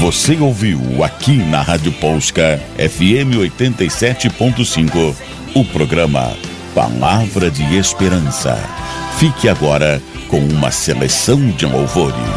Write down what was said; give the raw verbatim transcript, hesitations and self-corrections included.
Você ouviu aqui na Rádio Polska F M oitenta e sete ponto cinco o programa Palavra de Esperança. Fique agora com uma seleção de louvores.